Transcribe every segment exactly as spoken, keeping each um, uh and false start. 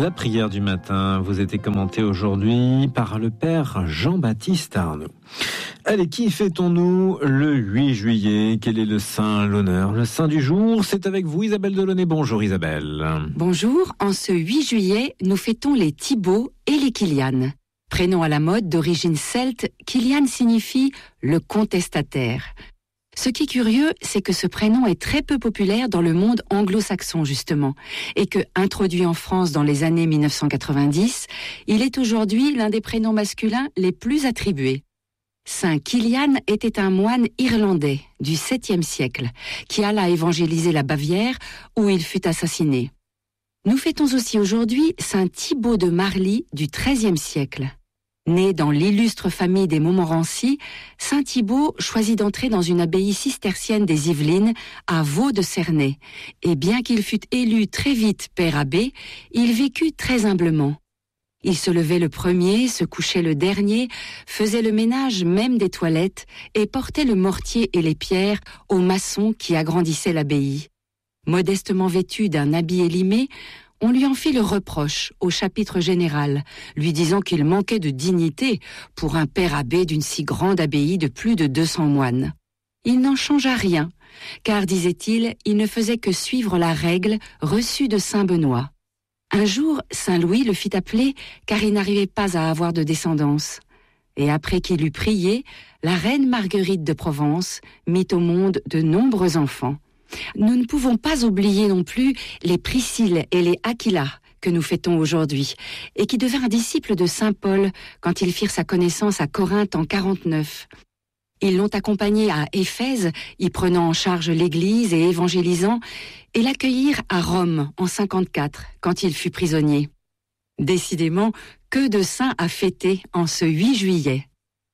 La prière du matin vous était commentée aujourd'hui par le Père Jean-Baptiste Arnaud. Allez, qui fêtons-nous le huit juillet? Quel est le saint, l'honneur, le saint du jour? C'est avec vous Isabelle Delaunay. Bonjour Isabelle. Bonjour, en ce huit juillet, nous fêtons les Thibaut et les Kilian. Prénom à la mode d'origine celte, Kilian signifie le contestataire. Ce qui est curieux, c'est que ce prénom est très peu populaire dans le monde anglo-saxon justement, et que, introduit en France dans les années mille neuf cent quatre-vingt-dix, il est aujourd'hui l'un des prénoms masculins les plus attribués. Saint Kilian était un moine irlandais du septième siècle, qui alla évangéliser la Bavière, où il fut assassiné. Nous fêtons aussi aujourd'hui Saint Thibaut de Marly du treizième siècle. Né dans l'illustre famille des Montmorency, Saint Thibaut choisit d'entrer dans une abbaye cistercienne des Yvelines à Vaux-de-Cernay, et bien qu'il fût élu très vite père abbé, il vécut très humblement. Il se levait le premier, se couchait le dernier, faisait le ménage même des toilettes et portait le mortier et les pierres aux maçons qui agrandissaient l'abbaye. Modestement vêtu d'un habit élimé, on lui en fit le reproche au chapitre général, lui disant qu'il manquait de dignité pour un père abbé d'une si grande abbaye de plus de deux cents moines. Il n'en changea rien, car, disait-il, il ne faisait que suivre la règle reçue de saint Benoît. Un jour, saint Louis le fit appeler, car il n'arrivait pas à avoir de descendance. Et après qu'il eut prié, la reine Marguerite de Provence mit au monde de nombreux enfants. Nous ne pouvons pas oublier non plus les Priscille et les Aquila que nous fêtons aujourd'hui et qui devinrent disciples de saint Paul quand ils firent sa connaissance à Corinthe en quarante-neuf. Ils l'ont accompagné à Éphèse, y prenant en charge l'église et évangélisant, et l'accueillirent à Rome en cinquante-quatre quand il fut prisonnier. Décidément, que de saints à fêter en ce huit juillet.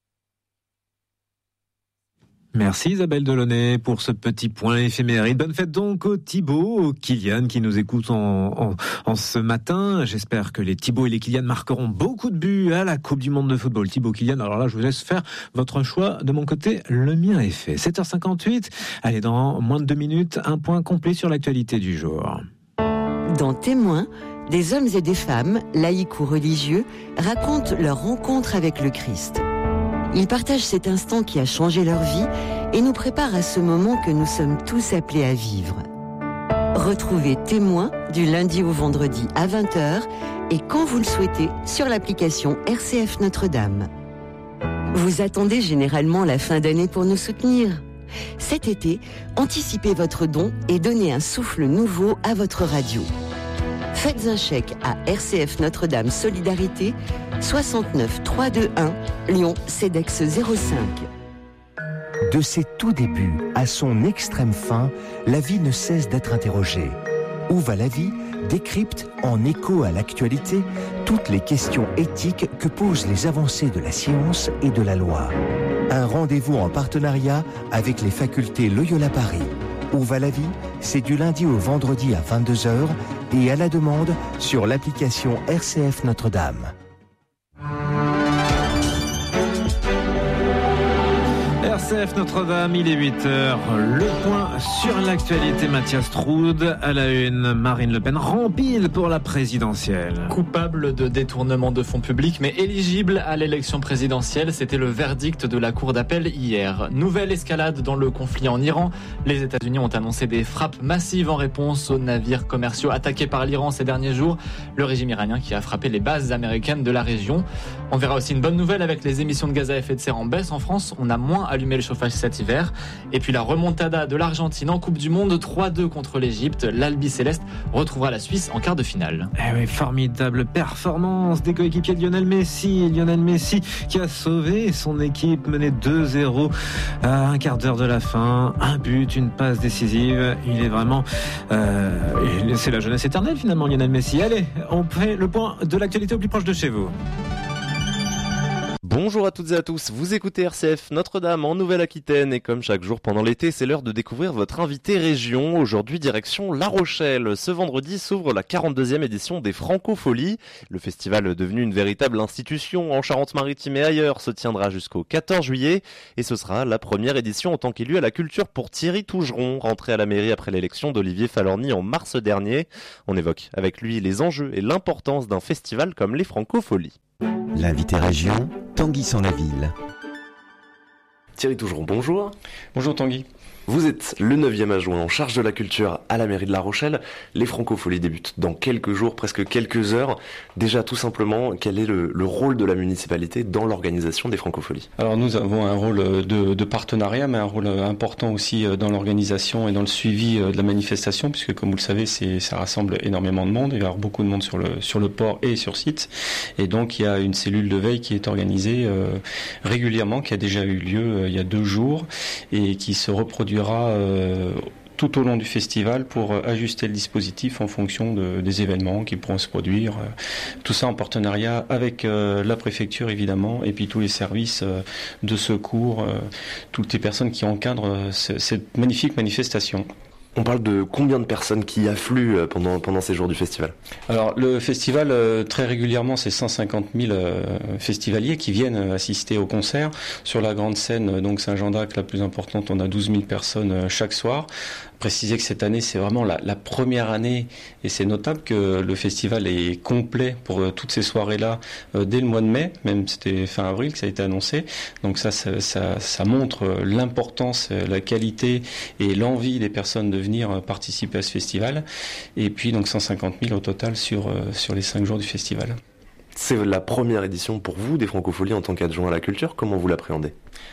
Merci Isabelle Delaunay pour ce petit point éphéméride. Bonne fête donc aux Thibaut, aux Kilian qui nous écoutent en, en, en ce matin. J'espère que les Thibaut et les Kilian marqueront beaucoup de buts à la Coupe du Monde de football. Thibaut, Kilian, alors là je vous laisse faire votre choix. De mon côté, le mien est fait. sept heures cinquante-huit, allez, dans moins de deux minutes, un point complet sur l'actualité du jour. Dans Témoins, des hommes et des femmes, laïcs ou religieux, racontent leur rencontre avec le Christ. Ils partagent cet instant qui a changé leur vie et nous préparent à ce moment que nous sommes tous appelés à vivre. Retrouvez Témoins du lundi au vendredi à vingt heures et quand vous le souhaitez sur l'application R C F Notre-Dame. Vous attendez généralement la fin d'année pour nous soutenir. Cet été, anticipez votre don et donnez un souffle nouveau à votre radio. Faites un chèque à R C F Notre-Dame Solidarité, soixante-neuf trois cent vingt-et-un, Lyon, CEDEX zéro cinq. De ses tout débuts à son extrême fin, la vie ne cesse d'être interrogée. Où va la vie décrypte, en écho à l'actualité, toutes les questions éthiques que posent les avancées de la science et de la loi. Un rendez-vous en partenariat avec les facultés Loyola Paris. Où va la vie? C'est du lundi au vendredi à vingt-deux heures et à la demande sur l'application R C F Notre-Dame. R C F Notre-Dame, il est huit heures. Le point sur l'actualité, Mathias Troud. À la une, Marine Le Pen rempile pour la présidentielle. Coupable de détournement de fonds publics, mais éligible à l'élection présidentielle. C'était le verdict de la cour d'appel hier. Nouvelle escalade dans le conflit en Iran. Les États-Unis ont annoncé des frappes massives en réponse aux navires commerciaux attaqués par l'Iran ces derniers jours. Le régime iranien qui a frappé les bases américaines de la région. On verra aussi une bonne nouvelle avec les émissions de gaz à effet de serre en baisse en France. On a moins allumé le chauffage cet hiver. Et puis la remontada de l'Argentine en Coupe du Monde, trois deux contre l'Égypte. L'Albi Céleste retrouvera la Suisse en quart de finale. Eh oui, formidable performance des coéquipiers de Lionel Messi. Lionel Messi qui a sauvé son équipe, menée deux zéro à un quart d'heure de la fin. Un but, une passe décisive. Il est vraiment... Euh, c'est la jeunesse éternelle finalement, Lionel Messi. Allez, on fait le point de l'actualité au plus proche de chez vous. Bonjour à toutes et à tous, vous écoutez R C F Notre-Dame en Nouvelle-Aquitaine et comme chaque jour pendant l'été, c'est l'heure de découvrir votre invité région. Aujourd'hui, direction La Rochelle. Ce vendredi s'ouvre la quarante-deuxième édition des Francopholies. Le festival, devenu une véritable institution en Charente-Maritime et ailleurs, se tiendra jusqu'au quatorze juillet et ce sera la première édition en tant qu'élu à la culture pour Thierry Tougeron, rentré à la mairie après l'élection d'Olivier Falorni en mars dernier. On évoque avec lui les enjeux et l'importance d'un festival comme les Francopholies. L'invité région, Tanguy sans la ville. Thierry Tougeron, bonjour. Bonjour Tanguy. Vous êtes le neuvième adjoint en charge de la culture à la mairie de La Rochelle. Les Francopholies débutent dans quelques jours, presque quelques heures. Déjà, tout simplement, quel est le, le rôle de la municipalité dans l'organisation des Francopholies ? Alors nous avons un rôle de, de partenariat, mais un rôle important aussi dans l'organisation et dans le suivi de la manifestation, puisque comme vous le savez, c'est, ça rassemble énormément de monde. Il va y avoir beaucoup de monde sur le, sur le port et sur site. Et donc il y a une cellule de veille qui est organisée euh, régulièrement, qui a déjà eu lieu euh, il y a deux jours et qui se reproduit Euh, tout au long du festival pour euh, ajuster le dispositif en fonction de, des événements qui pourront se produire. Euh, tout ça en partenariat avec euh, la préfecture évidemment et puis tous les services euh, de secours, euh, toutes les personnes qui encadrent euh, c- cette magnifique manifestation. On parle de combien de personnes qui affluent pendant, pendant ces jours du festival ? Alors le festival, euh, très régulièrement, c'est cent cinquante mille euh, festivaliers qui viennent assister au concert. Sur la grande scène, donc Saint-Jean-d'Acre, la plus importante, on a douze mille personnes euh, chaque soir. Préciser que cette année, c'est vraiment la, la première année, et c'est notable que le festival est complet pour euh, toutes ces soirées-là euh, dès le mois de mai, même c'était fin avril que ça a été annoncé. Donc ça, ça, ça, ça montre euh, l'importance, euh, la qualité et l'envie des personnes de venir euh, participer à ce festival. Et puis donc cent cinquante mille au total sur, euh, sur les cinq jours du festival. C'est la première édition pour vous des Francopholies en tant qu'adjoint à la culture. Comment vous l'appréhendez ?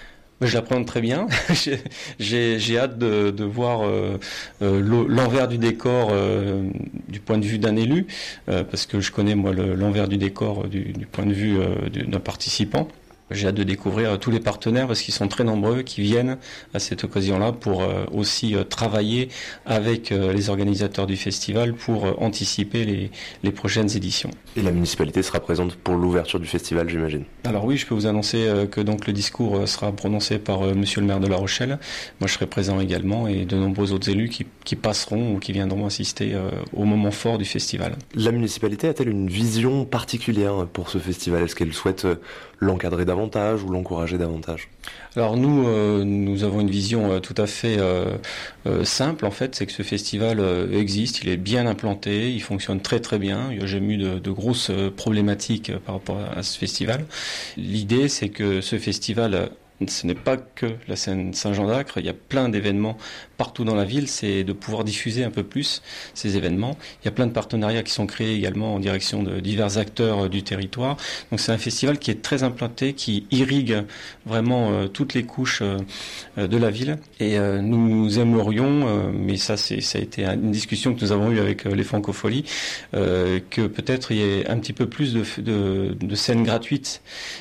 Je l'appréhende très bien. j'ai, j'ai, j'ai hâte de, de voir euh, euh, l'envers du décor euh, du point de vue d'un élu, euh, parce que je connais moi le, l'envers du décor du, du point de vue euh, d'un participant. J'ai hâte de découvrir tous les partenaires parce qu'ils sont très nombreux qui viennent à cette occasion-là pour euh, aussi euh, travailler avec euh, les organisateurs du festival pour euh, anticiper les, les prochaines éditions. Et la municipalité sera présente pour l'ouverture du festival, j'imagine. Alors oui, je peux vous annoncer euh, que donc le discours euh, sera prononcé par euh, Monsieur le maire de La Rochelle. Moi, je serai présent également et de nombreux autres élus qui, qui passeront ou qui viendront assister euh, au moment fort du festival. La municipalité a-t-elle une vision particulière pour ce festival ? Est-ce qu'elle souhaite euh, l'encadrer davantage ou l'encourager davantage ? Alors nous, euh, nous avons une vision euh, tout à fait euh, euh, simple en fait, c'est que ce festival euh, existe, il est bien implanté, il fonctionne très très bien, il n'y a jamais eu de, de grosses euh, problématiques euh, par rapport à, à ce festival. L'idée c'est que ce festival, euh, ce n'est pas que la scène Saint-Jean-d'Acre, il y a plein d'événements partout dans la ville, c'est de pouvoir diffuser un peu plus ces événements. Il y a plein de partenariats qui sont créés également en direction de divers acteurs du territoire. Donc c'est un festival qui est très implanté, qui irrigue vraiment euh, toutes les couches euh, de la ville. Et euh, nous aimerions, euh, mais ça c'est ça a été une discussion que nous avons eue avec euh, les Francopholies, euh, que peut-être il y ait un petit peu plus de, de, de scènes gratuites.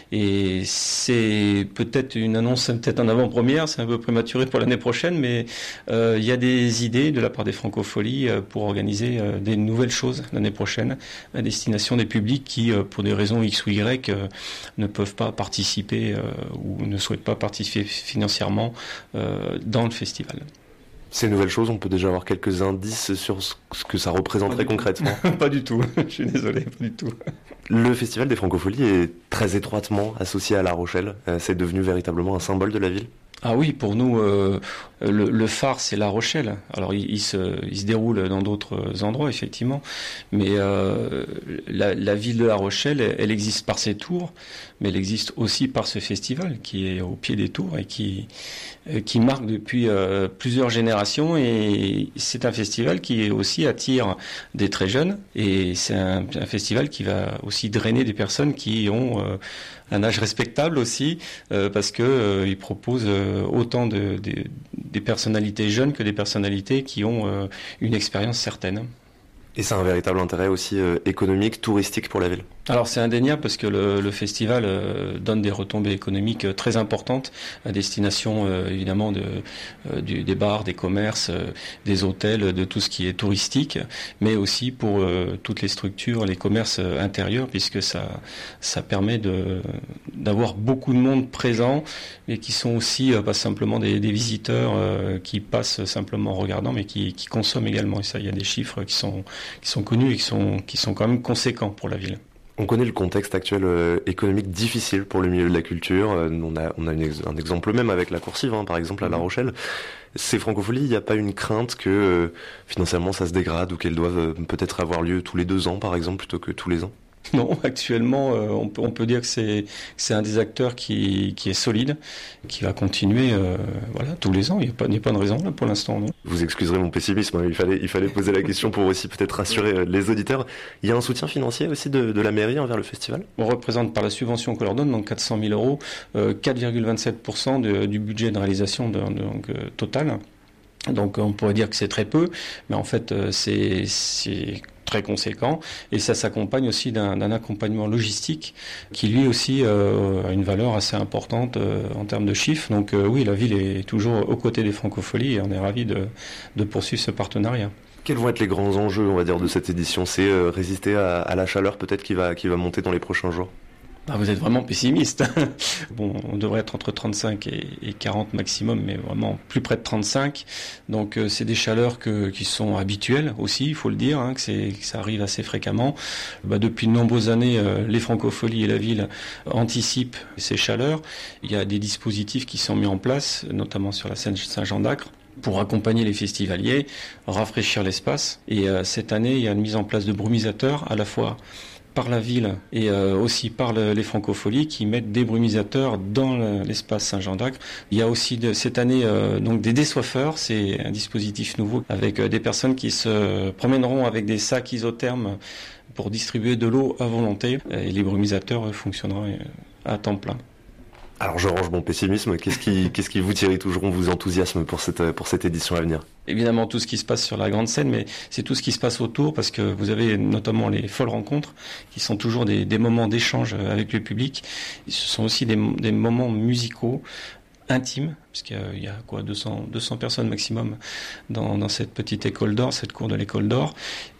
Et c'est peut-être une annonce, peut-être en avant-première, c'est un peu prématuré pour l'année prochaine, mais Euh, il y a des idées de la part des Francopholies euh, pour organiser euh, des nouvelles choses l'année prochaine à destination des publics qui, euh, pour des raisons X ou Y, euh, ne peuvent pas participer euh, ou ne souhaitent pas participer financièrement euh, dans le festival. Ces nouvelles choses, on peut déjà avoir quelques indices sur ce que ça représenterait concrètement ? Pas du tout, je suis désolé, pas du tout. Le Festival des Francopholies est très étroitement associé à La Rochelle. Euh, c'est devenu véritablement un symbole de la ville ? Ah oui, pour nous, euh, le, le phare, c'est La Rochelle. Alors, il, il, se, il se déroule dans d'autres endroits, effectivement. Mais euh, la, la ville de La Rochelle, elle, elle existe par ses tours, mais elle existe aussi par ce festival qui est au pied des tours et qui, qui marque depuis euh, plusieurs générations. Et c'est un festival qui aussi attire des très jeunes. Et c'est un, un festival qui va aussi drainer des personnes qui ont euh, un âge respectable aussi, euh, parce que euh, il propose euh, autant de, de, des personnalités jeunes que des personnalités qui ont euh, une expérience certaine. Et c'est un véritable intérêt aussi euh, économique, touristique pour la ville. Alors c'est indéniable parce que le, le festival euh, donne des retombées économiques euh, très importantes à destination euh, évidemment de, euh, du, des bars, des commerces, euh, des hôtels, de tout ce qui est touristique, mais aussi pour euh, toutes les structures, les commerces euh, intérieurs, puisque ça, ça permet de, d'avoir beaucoup de monde présent, mais qui sont aussi euh, pas simplement des, des visiteurs euh, qui passent simplement en regardant, mais qui, qui consomment également. Et ça, il y a des chiffres qui sont, qui sont connus et qui sont, qui sont quand même conséquents pour la ville. On connaît le contexte actuel euh, économique difficile pour le milieu de la culture. Euh, on a, on a une ex- un exemple même avec la Coursive, hein, par exemple, à La Rochelle. Ces francopholies, il n'y a pas une crainte que euh, financièrement ça se dégrade ou qu'elles doivent euh, peut-être avoir lieu tous les deux ans, par exemple, plutôt que tous les ans? Non, actuellement, euh, on, peut, on peut dire que c'est, c'est un des acteurs qui, qui est solide, qui va continuer euh, voilà, tous les ans. Il n'y a pas, il n'y a pas de raison là, pour l'instant. Non. Vous excuserez mon pessimisme, hein, il fallait, il fallait poser la question pour aussi peut-être rassurer les auditeurs. Il y a un soutien financier aussi de, de la mairie envers le festival? On représente par la subvention qu'on leur donne, donc quatre cent mille euros, euh, quatre virgule vingt-sept pour cent de, du budget de réalisation de, de, donc, euh, total. Donc on pourrait dire que c'est très peu, mais en fait euh, c'est... c'est très conséquent, et ça s'accompagne aussi d'un, d'un accompagnement logistique qui lui aussi euh, a une valeur assez importante euh, en termes de chiffres. Donc euh, oui, la ville est toujours aux côtés des francopholies et on est ravis de, de poursuivre ce partenariat. Quels vont être les grands enjeux, on va dire, de cette édition? C'est euh, résister à, à la chaleur peut-être qui va, qui va monter dans les prochains jours? Ah, vous êtes vraiment pessimiste. Bon, on devrait être entre trente-cinq et, et quarante maximum, mais vraiment plus près de trente-cinq. Donc euh, c'est des chaleurs que, qui sont habituelles aussi, il faut le dire, hein, que, c'est, que ça arrive assez fréquemment. Bah, depuis de nombreuses années, euh, les francopholies et la ville anticipent ces chaleurs. Il y a des dispositifs qui sont mis en place, notamment sur la scène Saint-Jean d'Acre, pour accompagner les festivaliers, rafraîchir l'espace. Et euh, cette année, il y a une mise en place de brumisateurs, à la fois par la ville et euh, aussi par le, les francopholies qui mettent des brumisateurs dans le, l'espace Saint-Jean d'Acre. Il y a aussi de, cette année euh, donc des désoiffeurs, c'est un dispositif nouveau avec euh, des personnes qui se promèneront avec des sacs isothermes pour distribuer de l'eau à volonté, et les brumisateurs euh, fonctionneront euh, à temps plein. Alors je range mon pessimisme, qu'est-ce qui, qu'est-ce qui vous Thierry Tougeron vous enthousiasme pour cette, pour cette édition à venir? Évidemment tout ce qui se passe sur la grande scène, mais c'est tout ce qui se passe autour, parce que vous avez notamment les folles rencontres, qui sont toujours des, des moments d'échange avec le public. Ce sont aussi des, des moments musicaux, intimes, parce qu'il y a, il y a quoi, deux cents, deux cents personnes maximum dans, dans cette petite école d'or, cette cour de l'école d'or,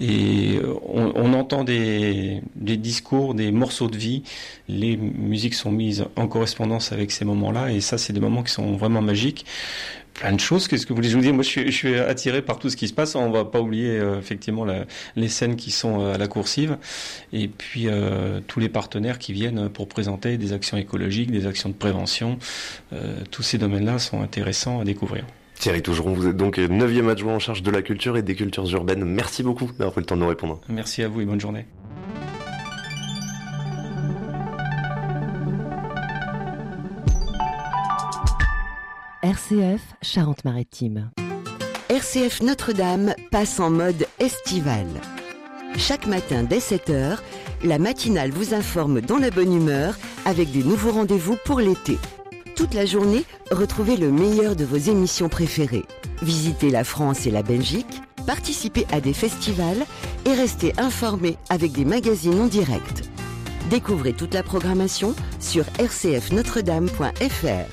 et on, on entend des, des discours, des morceaux de vie, les musiques sont mises en correspondance avec ces moments-là, et ça c'est des moments qui sont vraiment magiques. Plein de choses, qu'est-ce que vous voulez que je vous dise? Moi je suis, je suis attiré par tout ce qui se passe, on va pas oublier euh, effectivement la, les scènes qui sont euh, à la Coursive, et puis euh, tous les partenaires qui viennent pour présenter des actions écologiques, des actions de prévention, euh, tous ces domaines-là sont intéressants à découvrir. Thierry Tougeron, vous êtes donc neuvième adjoint en charge de la culture et des cultures urbaines. Merci beaucoup d'avoir pris le temps de nous répondre. Merci à vous et bonne journée. R C F Charente-Maritime. R C F Notre-Dame passe en mode estival. Chaque matin dès sept heures, la matinale vous informe dans la bonne humeur avec des nouveaux rendez-vous pour l'été. Toute la journée, retrouvez le meilleur de vos émissions préférées. Visitez la France et la Belgique, participez à des festivals et restez informés avec des magazines en direct. Découvrez toute la programmation sur r c f notre dame point f r.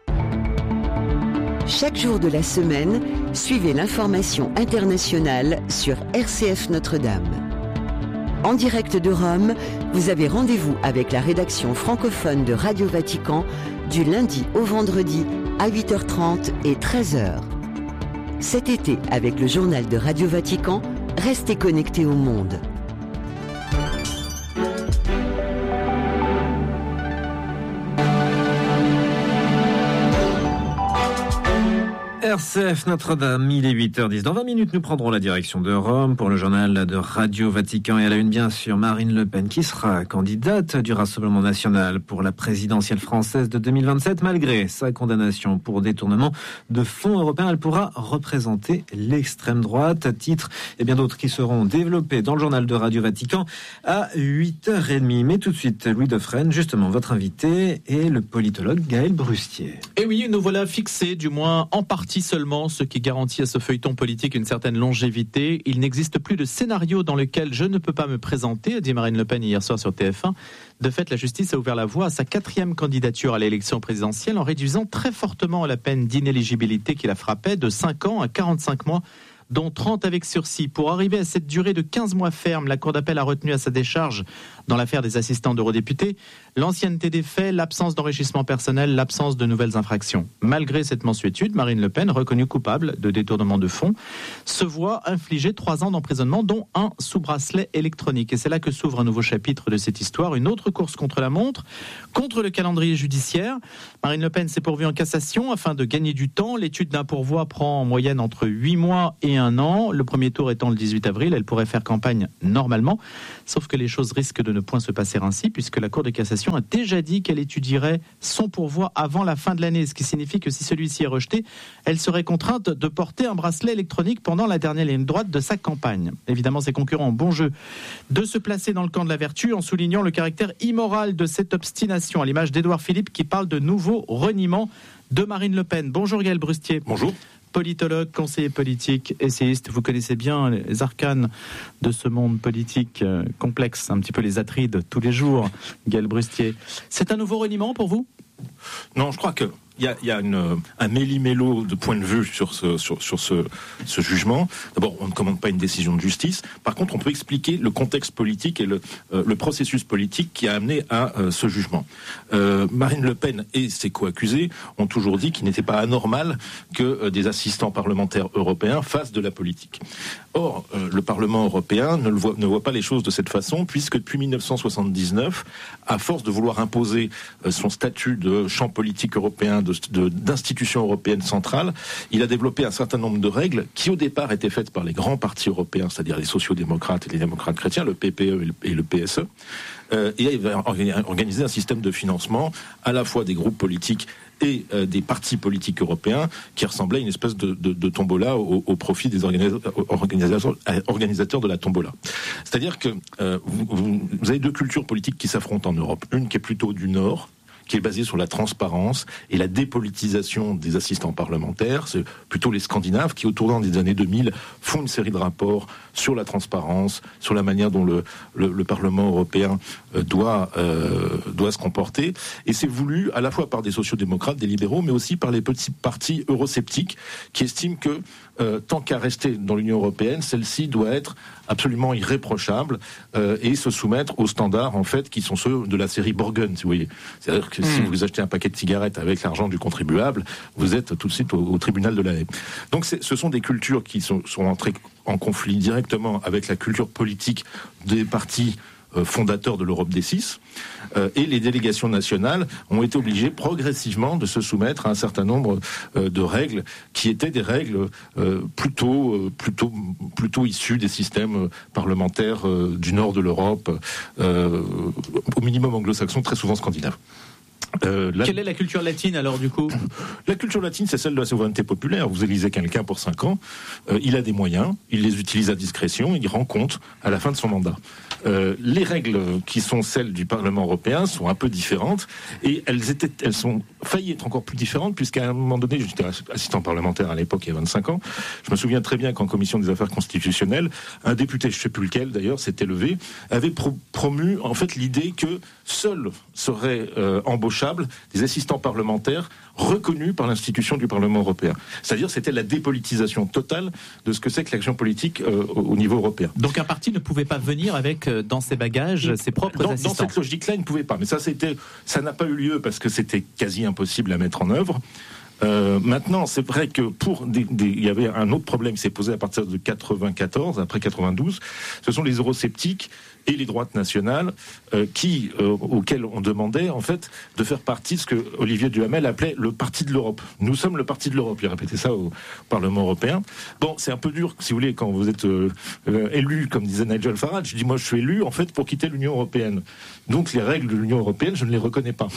Chaque jour de la semaine, suivez l'information internationale sur R C F Notre-Dame. En direct de Rome, vous avez rendez-vous avec la rédaction francophone de Radio Vatican du lundi au vendredi à huit heures trente et treize heures. Cet été, avec le journal de Radio Vatican, restez connectés au monde. R C F Notre-Dame, il est huit heures dix. Dans vingt minutes, nous prendrons la direction de Rome pour le journal de Radio Vatican. Et à la une, bien sûr, Marine Le Pen, qui sera candidate du Rassemblement national pour la présidentielle française de deux mille vingt-sept. Malgré sa condamnation pour détournement de fonds européens, elle pourra représenter l'extrême droite. Titre et bien d'autres qui seront développés dans le journal de Radio Vatican à huit heures trente. Mais tout de suite, Louis Defresne, justement, votre invité est le politologue Gaël Brustier. Et oui, nous voilà fixés, du moins en partie, partie seulement, ce qui garantit à ce feuilleton politique une certaine longévité. Il n'existe plus de scénario dans lequel je ne peux pas me présenter, a dit Marine Le Pen hier soir sur T F un. De fait, la justice a ouvert la voie à sa quatrième candidature à l'élection présidentielle en réduisant très fortement la peine d'inéligibilité qui la frappait de cinq ans à quarante-cinq mois, dont trente avec sursis. Pour arriver à cette durée de quinze mois ferme, la Cour d'appel a retenu à sa décharge, dans l'affaire des assistants d'eurodéputés, l'ancienneté des faits, l'absence d'enrichissement personnel, l'absence de nouvelles infractions. Malgré cette mansuétude, Marine Le Pen, reconnue coupable de détournement de fonds, se voit infliger trois ans d'emprisonnement, dont un sous bracelet électronique. Et c'est là que s'ouvre un nouveau chapitre de cette histoire, une autre course contre la montre, contre le calendrier judiciaire. Marine Le Pen s'est pourvue en cassation afin de gagner du temps. L'étude d'un pourvoi prend en moyenne entre huit mois et un an. Le premier tour étant le dix-huit avril, elle pourrait faire campagne normalement. Sauf que les choses risquent de ne point se passer ainsi, puisque la Cour de cassation a déjà dit qu'elle étudierait son pourvoi avant la fin de l'année, ce qui signifie que si celui-ci est rejeté, elle serait contrainte de porter un bracelet électronique pendant la dernière ligne droite de sa campagne. Évidemment, ses concurrents ont bon jeu de se placer dans le camp de la vertu en soulignant le caractère immoral de cette obstination, à l'image d'Édouard Philippe qui parle de nouveau reniement de Marine Le Pen. Bonjour Gaël Brustier. Bonjour. Politologue, conseiller politique, essayiste, vous connaissez bien les arcanes de ce monde politique euh, complexe, un petit peu les Atrides tous les jours, Gaël Brustier. C'est un nouveau reniement pour vous ? Non, je crois que il y a, y a une, un méli-mélo de points de vue sur ce, sur, sur ce, ce jugement. D'abord, on ne commande pas une décision de justice. Par contre, on peut expliquer le contexte politique et le, euh, le processus politique qui a amené à euh, ce jugement. Euh, Marine Le Pen et ses co-accusés ont toujours dit qu'il n'était pas anormal que euh, des assistants parlementaires européens fassent de la politique. Or, euh, le Parlement européen ne, le voit, ne voit pas les choses de cette façon, puisque depuis dix-neuf cent soixante-dix-neuf, à force de vouloir imposer euh, son statut de champ politique européen, de, de, d'institution européenne centrale, il a développé un certain nombre de règles qui au départ étaient faites par les grands partis européens, c'est-à-dire les sociaux-démocrates et les démocrates chrétiens, le P P E et le, et le P S E, euh, et il va organiser un système de financement à la fois des groupes politiques et euh, des partis politiques européens qui ressemblaient à une espèce de, de, de tombola au, au profit des organisa- organisateurs, organisateurs de la tombola. C'est-à-dire que euh, vous, vous, vous avez deux cultures politiques qui s'affrontent en Europe. Une qui est plutôt du Nord, qui est basée sur la transparence et la dépolitisation des assistants parlementaires. C'est plutôt les Scandinaves qui, au tournant des années deux mille, font une série de rapports sur la transparence, sur la manière dont le, le, le Parlement européen doit, euh, doit se comporter. Et c'est voulu à la fois par des sociaux-démocrates, des libéraux, mais aussi par les petits partis eurosceptiques qui estiment que euh, tant qu'à rester dans l'Union européenne, celle-ci doit être absolument irréprochable euh, et se soumettre aux standards en fait qui sont ceux de la série Borgen, si vous voyez. C'est-à-dire que mmh. si vous achetez un paquet de cigarettes avec l'argent du contribuable, vous êtes tout de suite au, au tribunal de la haie. Donc c'est, ce sont des cultures qui sont, sont entrées en conflit directement avec la culture politique des partis euh, fondateurs de l'Europe des six, euh, et les délégations nationales ont été obligées progressivement de se soumettre à un certain nombre euh, de règles qui étaient des règles euh, plutôt, euh, plutôt, plutôt issues des systèmes parlementaires euh, du nord de l'Europe, euh, au minimum anglo-saxon, très souvent scandinaves. Euh, la... Quelle est la culture latine alors du coup ? La culture latine, c'est celle de la souveraineté populaire. Vous élisez quelqu'un pour cinq ans, euh, il a des moyens, il les utilise à discrétion, il rend compte à la fin de son mandat. Euh, les règles qui sont celles du Parlement européen sont un peu différentes et elles étaient, elles sont failli être encore plus différentes puisqu'à un moment donné, j'étais assistant parlementaire à l'époque il y a vingt-cinq ans, je me souviens très bien qu'en commission des affaires constitutionnelles, un député, je ne sais plus lequel d'ailleurs, s'était levé, avait pro- promu en fait l'idée que seuls seraient euh, embauchables des assistants parlementaires reconnus par l'institution du Parlement européen. C'est-à-dire c'était la dépolitisation totale de ce que c'est que l'action politique euh, au niveau européen. Donc un parti ne pouvait pas venir avec euh, dans ses bagages ses propres dans, assistants. Dans cette logique-là, il ne pouvait pas. Mais ça, c'était, ça n'a pas eu lieu parce que c'était quasi impossible à mettre en œuvre. Euh, maintenant, c'est vrai que pour des, des, il y avait un autre problème qui s'est posé à partir de quatre-vingt-quatorze, après quatre-vingt-douze. Ce sont les eurosceptiques et les droites nationales euh, qui, euh, auxquelles on demandait en fait de faire partie de ce que Olivier Duhamel appelait le parti de l'Europe. Nous sommes le parti de l'Europe. Il a répété ça au Parlement européen. Bon, c'est un peu dur, si vous voulez, quand vous êtes euh, euh, élu, comme disait Nigel Farage. Je dis moi, je suis élu en fait pour quitter l'Union européenne. Donc les règles de l'Union européenne, je ne les reconnais pas.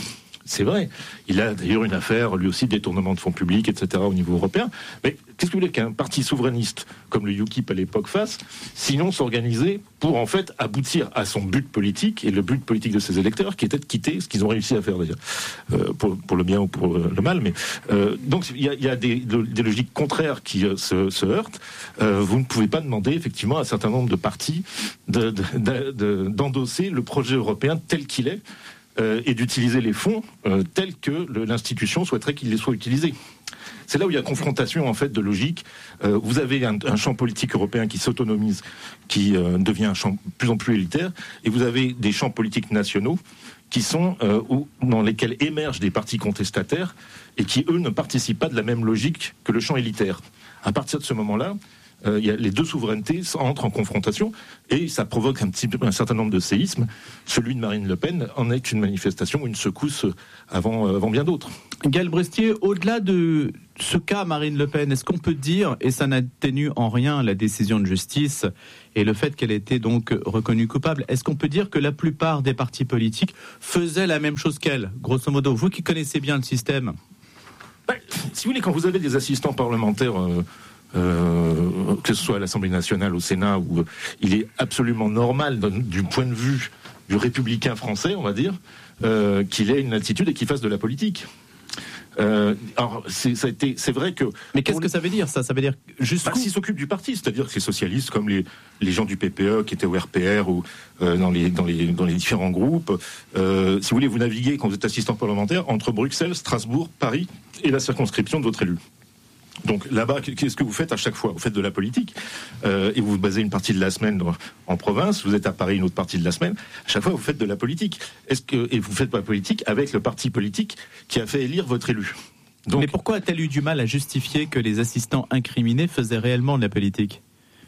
c'est vrai. Il a d'ailleurs une affaire, lui aussi, de détournement de fonds publics, et cetera au niveau européen. Mais qu'est-ce que vous voulez qu'un parti souverainiste comme le U K I P à l'époque fasse, sinon s'organiser pour en fait aboutir à son but politique, et le but politique de ses électeurs, qui était de quitter, ce qu'ils ont réussi à faire d'ailleurs, euh, pour, pour le bien ou pour le mal. Mais euh, donc il y a, y a des, des logiques contraires qui euh, se, se heurtent. Euh, vous ne pouvez pas demander effectivement à un certain nombre de partis de, de, de, de, d'endosser le projet européen tel qu'il est. Euh, et d'utiliser les fonds euh, tels que le, l'institution souhaiterait qu'ils les soient utilisés. C'est là où il y a confrontation en fait de logique. Euh, vous avez un, un champ politique européen qui s'autonomise, qui euh, devient un champ de plus en plus élitaire, et vous avez des champs politiques nationaux qui sont euh, où, dans lesquels émergent des partis contestataires et qui eux ne participent pas de la même logique que le champ élitaire. À partir de ce moment-là, Euh, y a, les deux souverainetés entrent en confrontation et ça provoque un, petit, un certain nombre de séismes. Celui de Marine Le Pen en est une manifestation ou une secousse avant, euh, avant bien d'autres. Gaël Brestier, au-delà de ce cas Marine Le Pen, est-ce qu'on peut dire, et ça n'atténue en rien la décision de justice et le fait qu'elle ait été donc reconnue coupable, est-ce qu'on peut dire que la plupart des partis politiques faisaient la même chose qu'elle, grosso modo? Vous qui connaissez bien le système. Ben, si vous voulez, quand vous avez des assistants parlementaires... Euh, Euh, que ce soit à l'Assemblée nationale, au Sénat, où euh, il est absolument normal, du point de vue du républicain français, on va dire, euh, qu'il ait une attitude et qu'il fasse de la politique. Euh, alors, c'est, ça a été, c'est vrai que... Mais qu'est-ce que ça veut dire, ça Ça veut dire jusqu'où bah, s'ils s'occupent du parti, c'est-à-dire que les socialistes, comme les, les gens du P P E qui étaient au R P R ou euh, dans, les, dans, les, dans les différents groupes, euh, si vous voulez, vous naviguez, quand vous êtes assistant parlementaire, entre Bruxelles, Strasbourg, Paris et la circonscription de votre élu. Donc là-bas, qu'est-ce que vous faites à chaque fois? Vous faites de la politique euh, et vous basez une partie de la semaine en province, vous êtes à Paris une autre partie de la semaine. À chaque fois, vous faites de la politique. Est-ce que, et vous faites de la politique avec le parti politique qui a fait élire votre élu. Donc, mais pourquoi a-t-elle eu du mal à justifier que les assistants incriminés faisaient réellement de la politique?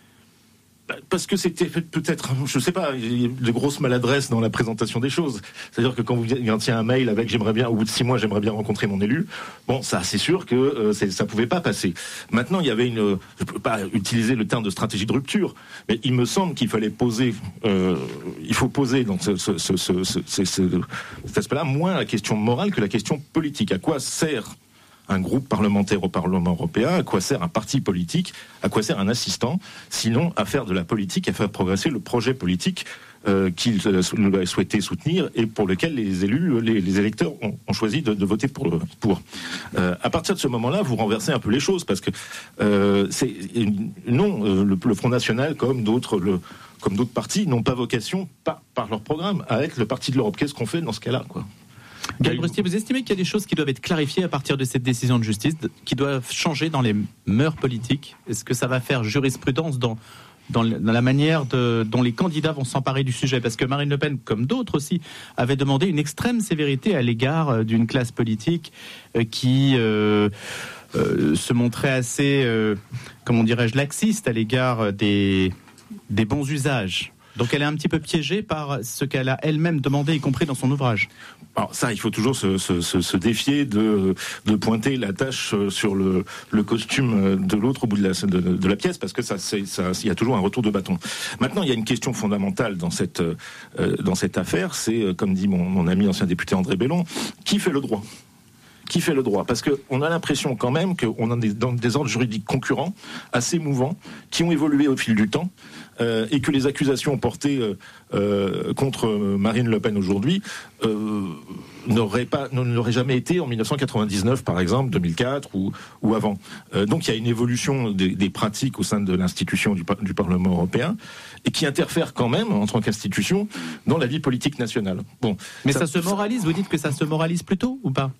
Parce que c'était peut-être, je sais pas, de grosses maladresses dans la présentation des choses. C'est-à-dire que quand vous vient un mail avec j'aimerais bien, au bout de six mois, j'aimerais bien rencontrer mon élu, bon, ça, c'est sûr que euh, c'est, ça pouvait pas passer. Maintenant, il y avait une, je peux pas utiliser le terme de stratégie de rupture, mais il me semble qu'il fallait poser, euh, il faut poser donc ce, ce, ce, ce, ce, ce, cet aspect-là moins la question morale que la question politique. À quoi sert un groupe parlementaire au Parlement européen? À quoi sert un parti politique? À quoi sert un assistant? Sinon, à faire de la politique, à faire progresser le projet politique euh, qu'il euh, souhaitait soutenir et pour lequel les élus, les, les électeurs ont, ont choisi de, de voter pour. pour. Euh, à partir de ce moment-là, vous renversez un peu les choses parce que euh, c'est non, euh, le, le Front National, comme d'autres, le, comme d'autres partis, n'ont pas vocation, par, par leur programme, à être le parti de l'Europe. Qu'est-ce qu'on fait dans ce cas-là, quoi? Gaël Brestier, vous estimez qu'il y a des choses qui doivent être clarifiées à partir de cette décision de justice, qui doivent changer dans les mœurs politiques? Est-ce que ça va faire jurisprudence dans, dans, dans la manière de, dont les candidats vont s'emparer du sujet? Parce que Marine Le Pen, comme d'autres aussi, avait demandé une extrême sévérité à l'égard d'une classe politique qui euh, euh, se montrait assez, euh, comment dirais-je, laxiste à l'égard des, des bons usages. Donc elle est un petit peu piégée par ce qu'elle a elle-même demandé, y compris dans son ouvrage. Alors ça, il faut toujours se, se, se, se défier de, de pointer la tâche sur le, le costume de l'autre au bout de la, de, de la pièce, parce que ça, c'est, ça, il y a toujours un retour de bâton. Maintenant, il y a une question fondamentale dans cette, euh, dans cette affaire, c'est, comme dit mon, mon ami ancien député André Bellon, qui fait le droit ? Qui fait le droit? Parce qu'on a l'impression quand même qu'on a des, dans des ordres juridiques concurrents, assez mouvants, qui ont évolué au fil du temps, euh, et que les accusations portées euh, euh, contre Marine Le Pen aujourd'hui euh, n'auraient pas, n'auraient jamais été en dix-neuf cent quatre-vingt-dix-neuf, par exemple, deux mille quatre ou, ou avant. Euh, donc il y a une évolution des, des pratiques au sein de l'institution du, du Parlement européen, et qui interfère quand même, en tant qu'institution, dans la vie politique nationale. Bon, mais ça, ça se moralise, vous dites que ça se moralise plutôt, ou pas?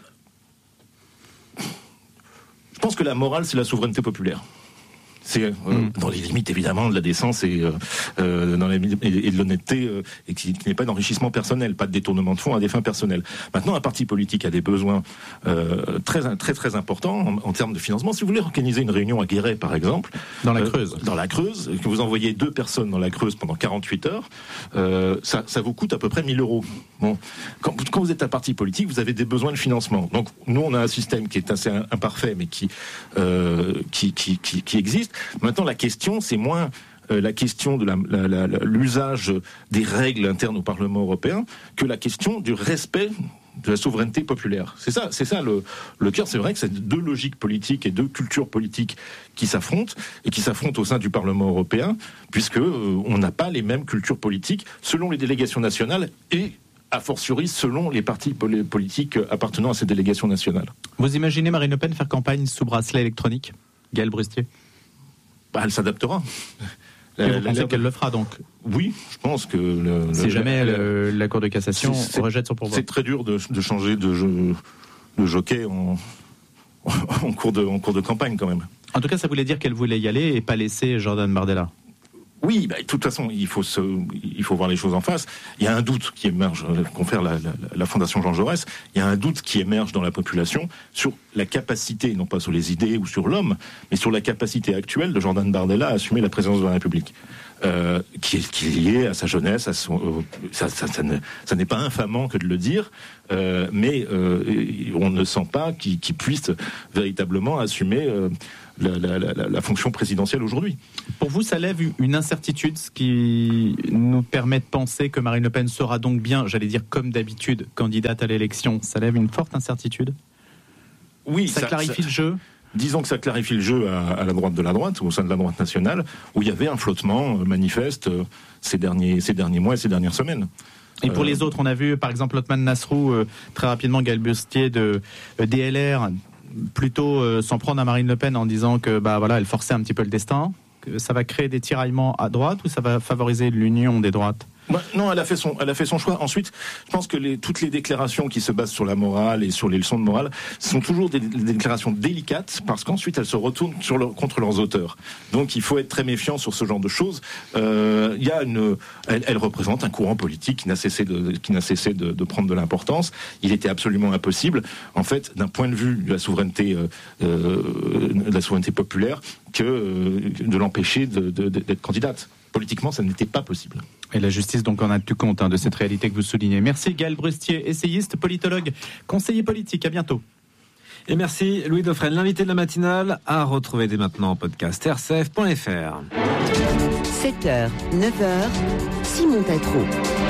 Je pense que la morale, c'est la souveraineté populaire. C'est euh, mmh. dans les limites évidemment de la décence et, euh, dans les, et, et de l'honnêteté euh, et qui, qui n'est pas d'enrichissement personnel, pas de détournement de fonds à des fins personnelles. Maintenant, un parti politique a des besoins euh, très très très importants en, en termes de financement. Si vous voulez organiser une réunion à Guéret, par exemple, dans la Creuse, euh, dans la Creuse, que vous envoyez deux personnes dans la Creuse pendant quarante-huit heures, euh, ça, ça vous coûte à peu près mille euros. Bon, quand, quand vous êtes un parti politique, vous avez des besoins de financement. Donc, nous, on a un système qui est assez imparfait, mais qui euh, qui, qui qui qui existe. Maintenant, la question, c'est moins euh, la question de la, la, la, l'usage des règles internes au Parlement européen que la question du respect de la souveraineté populaire. C'est ça, c'est ça le, le cœur. C'est vrai que c'est deux logiques politiques et deux cultures politiques qui s'affrontent et qui s'affrontent au sein du Parlement européen, puisque euh, on n'a pas les mêmes cultures politiques selon les délégations nationales et a fortiori selon les partis politiques appartenant à ces délégations nationales. Vous imaginez Marine Le Pen faire campagne sous bracelet électronique, Gaël Brustier? Bah, elle s'adaptera. Et vous pensez qu'elle le fera donc? Oui, je pense que... Le, si le, jamais le, le, la Cour de cassation c'est, rejette son pourvoi. C'est très dur de, de changer de, jeu, de jockey en, en, cours de, en cours de campagne quand même. En tout cas, ça voulait dire qu'elle voulait y aller et pas laisser Jordan Bardella. Oui, bah, de toute façon, il faut, se, il faut voir les choses en face. Il y a un doute qui émerge, confère la, la, la Fondation Jean Jaurès, il y a un doute qui émerge dans la population sur la capacité, non pas sur les idées ou sur l'homme, mais sur la capacité actuelle de Jordan Bardella à assumer la présidence de la République. Euh, qui, est, qui est lié à sa jeunesse, à son, euh, ça, ça, ça, ne, ça n'est pas infamant que de le dire, euh, mais euh, on ne sent pas qu'il, qu'il puisse véritablement assumer euh, la, la, la, la fonction présidentielle aujourd'hui. Pour vous, ça lève une incertitude, ce qui nous permet de penser que Marine Le Pen sera donc bien, j'allais dire comme d'habitude, candidate à l'élection. Ça lève une forte incertitude? Oui, ça, ça clarifie ça... le jeu? Disons que ça clarifie le jeu à, à la droite de la droite, au sein de la droite nationale, où il y avait un flottement manifeste ces derniers, ces derniers mois et ces dernières semaines. Et pour euh... les autres, on a vu par exemple Othman Nasrou, euh, très rapidement Gaël Bustier de euh, D L R, plutôt euh, s'en prendre à Marine Le Pen en disant que bah, voilà, elle forçait un petit peu le destin. Que ça va créer des tiraillements à droite ou ça va favoriser l'union des droites? Bah, non, elle a fait son, elle a fait son choix. Ensuite, je pense que les, toutes les déclarations qui se basent sur la morale et sur les leçons de morale sont toujours des, des déclarations délicates parce qu'ensuite elles se retournent sur leur, contre leurs auteurs. Donc il faut être très méfiant sur ce genre de choses. Euh, il y a une, elle, elle représente un courant politique qui n'a cessé de, qui n'a cessé de, de prendre de l'importance. Il était absolument impossible, en fait, d'un point de vue de la souveraineté, euh, euh, de la souveraineté populaire, que euh, de l'empêcher de, de, de, d'être candidate. Politiquement, ça n'était pas possible. Et la justice donc en a tenu compte hein, de cette réalité que vous soulignez. Merci Gaël Brustier, essayiste, politologue, conseiller politique. À bientôt. Et merci Louis Dauphren, l'invité de la matinale, à retrouver dès maintenant en podcast r c f point f r. sept heures, neuf heures, Simon Tatro.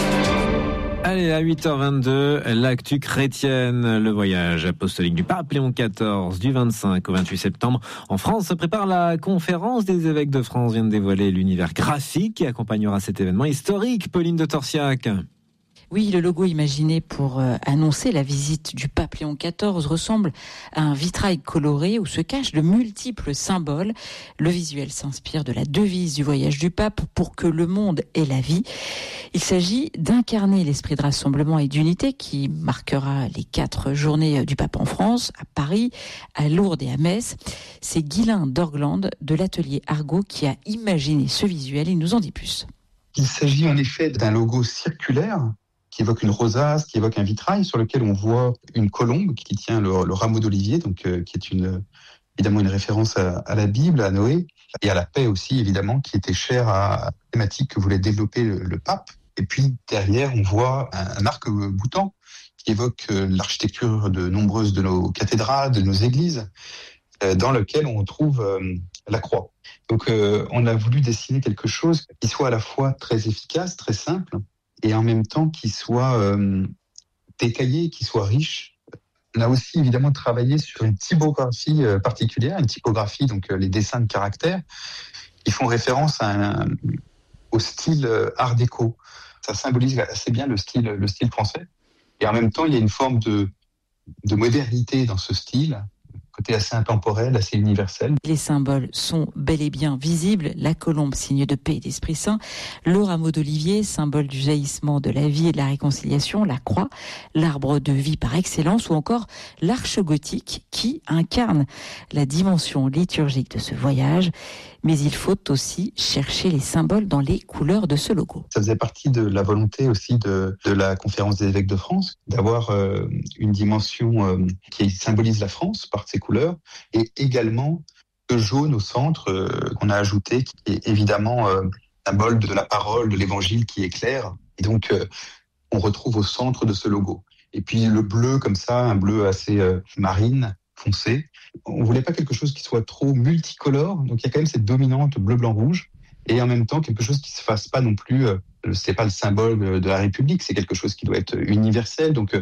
Allez, à huit heures vingt-deux, l'actu chrétienne, le voyage apostolique du pape Léon quatorze du vingt-cinq au vingt-huit septembre. En France se prépare la conférence des évêques de France, vient de dévoiler l'univers graphique qui accompagnera cet événement historique. Pauline de Torsiac. Oui, le logo imaginé pour euh, annoncer la visite du pape Léon quatorze ressemble à un vitrail coloré où se cachent de multiples symboles. Le visuel s'inspire de la devise du voyage du pape pour que le monde ait la vie. Il s'agit d'incarner l'esprit de rassemblement et d'unité qui marquera les quatre journées du pape en France, à Paris, à Lourdes et à Metz. C'est Guylain d'Orglande de l'atelier Argot qui a imaginé ce visuel. Il nous en dit plus. Il s'agit en effet d'un logo circulaire qui évoque une rosace, qui évoque un vitrail sur lequel on voit une colombe qui tient le, le rameau d'olivier, donc euh, qui est une, évidemment une référence à, à la Bible, à Noé, et à la paix aussi, évidemment, qui était chère à la thématique que voulait développer le, le pape. Et puis derrière, on voit un, un arc-boutant qui évoque euh, l'architecture de nombreuses de nos cathédrales, de nos églises, euh, dans lequel on trouve euh, la croix. Donc euh, on a voulu dessiner quelque chose qui soit à la fois très efficace, très simple, et en même temps qui soit euh, détaillé, qui soit riche. On a aussi évidemment travaillé sur une typographie euh, particulière, une typographie, donc euh, les dessins de caractères, qui font référence à un, au style euh, art déco. Ça symbolise assez bien le style, le style français. Et en même temps, il y a une forme de, de modernité dans ce style, côté assez intemporel, assez universel. Les symboles sont bel et bien visibles. La colombe, signe de paix et d'Esprit Saint. Le rameau d'olivier, symbole du jaillissement de la vie et de la réconciliation. La croix, l'arbre de vie par excellence. Ou encore l'arche gothique qui incarne la dimension liturgique de ce voyage. Mais il faut aussi chercher les symboles dans les couleurs de ce logo. Ça faisait partie de la volonté aussi de, de la conférence des évêques de France, d'avoir euh, une dimension euh, qui symbolise la France par ses couleurs, et également le jaune au centre euh, qu'on a ajouté, qui est évidemment euh, symbole de la parole, de l'évangile qui éclaire. Et donc, euh, on retrouve au centre de ce logo. Et puis le bleu comme ça, un bleu assez euh, marine, foncé. On voulait pas quelque chose qui soit trop multicolore, donc il y a quand même cette dominante bleu, blanc, rouge, et en même temps quelque chose qui se fasse pas non plus, euh, c'est pas le symbole de la République, c'est quelque chose qui doit être universel, donc euh,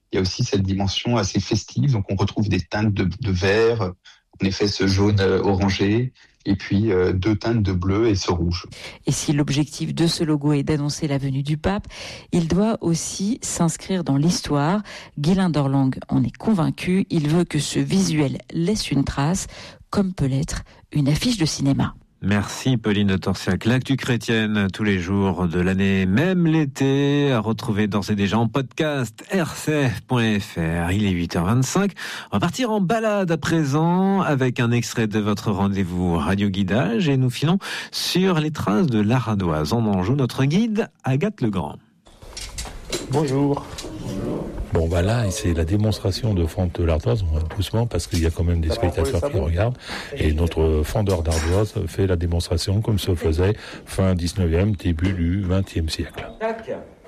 il y a aussi cette dimension assez festive. Donc on retrouve des teintes de, de vert, en effet ce jaune orangé, et puis euh, deux teintes de bleu et ce rouge. Et si l'objectif de ce logo est d'annoncer la venue du pape, il doit aussi s'inscrire dans l'histoire. Guylain Dorlang en est convaincu, il veut que ce visuel laisse une trace, comme peut l'être une affiche de cinéma. Merci Pauline de Torsiac. L'actu chrétienne tous les jours de l'année, même l'été, à retrouver d'ores et déjà en podcast r c f point f r. Il est huit heures vingt-cinq. On va partir en balade à présent avec un extrait de votre rendez-vous Radio Guidage et nous filons sur les traces de l'Aradoise. En Anjou, notre guide Agathe Legrand. Bonjour. Bon, bah là, c'est la démonstration de fente de l'ardoise, doucement, parce qu'il y a quand même des spectateurs qui regardent. Et notre fendeur d'ardoise fait la démonstration comme se faisait fin dix-neuvième, début du vingtième siècle. Tac.